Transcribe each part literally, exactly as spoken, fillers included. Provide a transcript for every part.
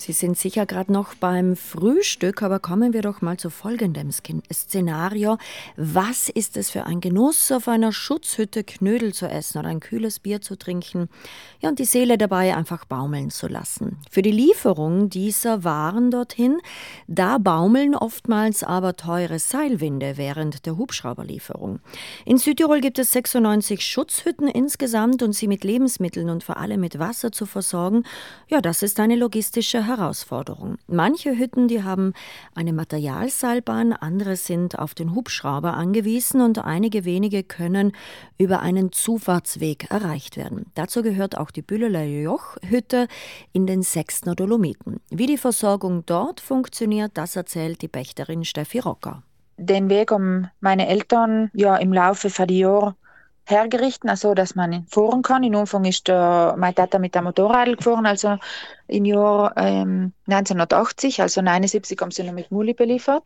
Sie sind sicher gerade noch beim Frühstück, aber kommen wir doch mal zu folgendem Szenario. Was ist es für ein Genuss, auf einer Schutzhütte Knödel zu essen oder ein kühles Bier zu trinken, ja, und die Seele dabei einfach baumeln zu lassen? Für die Lieferung dieser Waren dorthin, da baumeln oftmals aber teure Seilwinde während der Hubschrauberlieferung. In Südtirol gibt es sechsundneunzig Schutzhütten insgesamt, und sie mit Lebensmitteln und vor allem mit Wasser zu versorgen, ja, das ist eine logistische Herausforderung. Manche Hütten, die haben eine Materialseilbahn, andere sind auf den Hubschrauber angewiesen und einige wenige können über einen Zufahrtsweg erreicht werden. Dazu gehört auch die Bülleler Joch-Hütte in den Sechstner Dolomiten. Wie die Versorgung dort funktioniert, das erzählt die Pächterin Steffi Rocker. Den Weg haben meine Eltern ja im Laufe von den Jahren hergerichtet, also dass man fahren kann. Im Anfang ist der, mein Tata mit dem Motorrad gefahren, also im Jahr ähm, neunzehnhundertachtzig, also neunundsiebzig haben sie noch mit Muli beliefert.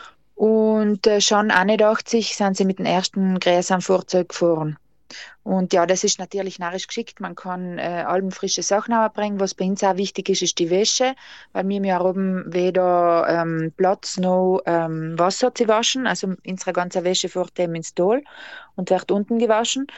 Und äh, schon einundachtzig sind sie mit dem ersten größeren Fahrzeug gefahren. Und ja, das ist natürlich narrisch geschickt. Man kann äh, allem frische Sachen bringen. Was bei uns auch wichtig ist, ist die Wäsche, weil wir ja oben weder ähm, Platz noch ähm, Wasser zu waschen. Also unsere ganze Wäsche fährt eben ins Tal und wird unten gewaschen.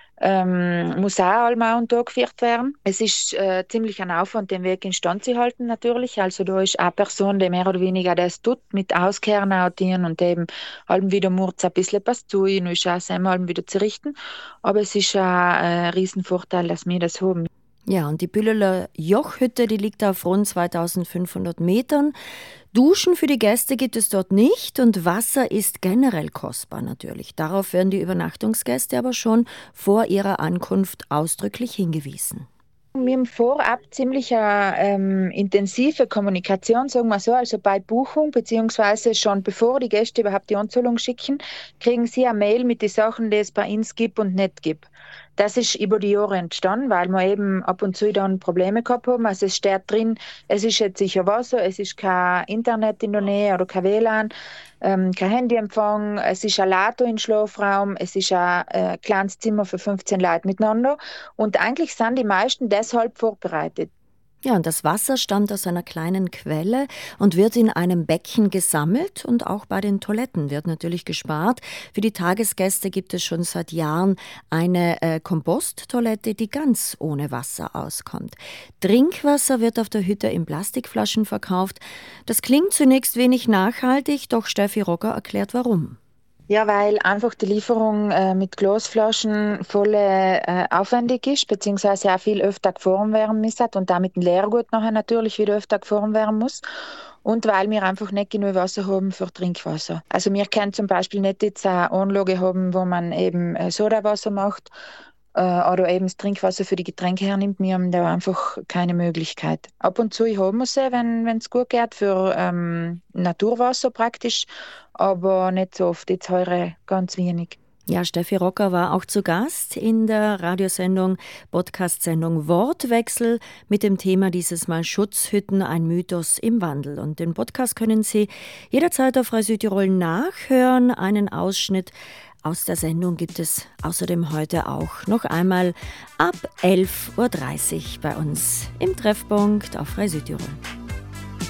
Ähm, muss auch einmal und Tag geführt werden. Es ist äh, ziemlich ein Aufwand, den Weg instand zu halten natürlich. Also da ist eine Person, die mehr oder weniger das tut, mit Auskehren autieren und eben allem wieder Murz ein bisschen passt zu, und ist auch einmal wieder zu richten. Aber es ist ein äh, Riesenvorteil, dass wir das haben. Ja, und die Bülleler Joch-Hütte, die liegt auf rund zweitausendfünfhundert Metern. Duschen für die Gäste gibt es dort nicht und Wasser ist generell kostbar natürlich. Darauf werden die Übernachtungsgäste aber schon vor ihrer Ankunft ausdrücklich hingewiesen. Wir haben vorab ziemlich eine ähm, intensive Kommunikation, sagen wir so, also bei Buchung, beziehungsweise schon bevor die Gäste überhaupt die Anzahlung schicken, kriegen sie eine Mail mit den Sachen, die es bei uns gibt und nicht gibt. Das ist über die Jahre entstanden, weil wir eben ab und zu dann Probleme gehabt haben. Also es steht drin, es ist jetzt sicher Wasser, es ist kein Internet in der Nähe oder kein W L A N, ähm, kein Handyempfang, es ist ein Lato im Schlafraum, es ist ein äh, kleines Zimmer für fünfzehn Leute miteinander. Und eigentlich sind die meisten deshalb vorbereitet. Ja, und das Wasser stammt aus einer kleinen Quelle und wird in einem Becken gesammelt, und auch bei den Toiletten wird natürlich gespart. Für die Tagesgäste gibt es schon seit Jahren eine äh, Komposttoilette, die ganz ohne Wasser auskommt. Trinkwasser wird auf der Hütte in Plastikflaschen verkauft. Das klingt zunächst wenig nachhaltig, doch Steffi Rocker erklärt warum. Ja, weil einfach die Lieferung äh, mit Glasflaschen voll äh, aufwendig ist, beziehungsweise auch viel öfter gefahren werden muss und damit ein Leergut nachher natürlich wieder öfter gefahren werden muss. Und weil wir einfach nicht genug Wasser haben für Trinkwasser. Also wir können zum Beispiel nicht jetzt eine Anlage haben, wo man eben äh, Sodawasser macht äh, oder eben das Trinkwasser für die Getränke hernimmt. Wir haben da einfach keine Möglichkeit. Ab und zu haben wir sie, wenn es gut geht, für ähm, Naturwasser praktisch, aber nicht so oft. Jetzt heure ganz wenig. Ja, Steffi Rocker war auch zu Gast in der Radiosendung, Podcast-Sendung Wortwechsel mit dem Thema dieses Mal Schutzhütten, ein Mythos im Wandel. Und den Podcast können Sie jederzeit auf Frei Südtirol nachhören. Einen Ausschnitt aus der Sendung gibt es außerdem heute auch noch einmal ab elf Uhr dreißig bei uns im Treffpunkt auf Frei Südtirol.